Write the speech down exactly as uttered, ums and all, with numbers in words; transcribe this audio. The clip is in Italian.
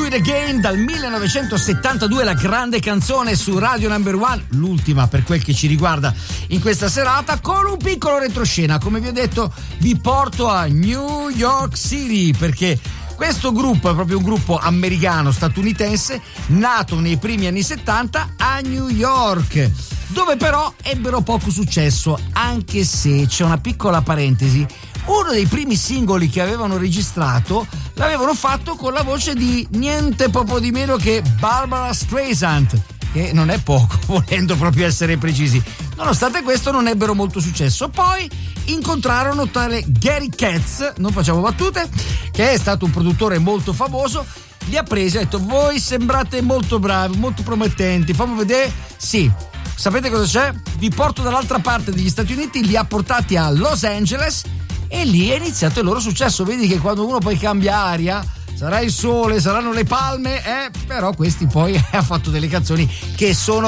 It Again dal millenovecentosettantadue, la grande canzone su Radio Number One, l'ultima per quel che ci riguarda in questa serata, con un piccolo retroscena. Come vi ho detto, vi porto a New York City, perché questo gruppo è proprio un gruppo americano statunitense nato nei primi anni settanta a New York, dove però ebbero poco successo, anche se c'è una piccola parentesi. Uno dei primi singoli che avevano registrato l'avevano fatto con la voce di niente poco di meno che Barbara Streisand, che non è poco, volendo proprio essere precisi. Nonostante questo non ebbero molto successo. Poi incontrarono tale Gary Katz, non facciamo battute, che è stato un produttore molto famoso. Li ha presi e ha detto: voi sembrate molto bravi, molto promettenti, fammi vedere. Sì, sapete cosa c'è? Vi porto dall'altra parte degli Stati Uniti. Li ha portati a Los Angeles e lì è iniziato il loro successo. Vedi che quando uno poi cambia aria, sarà il sole, saranno le palme, eh, però questi poi ha fatto delle canzoni che sono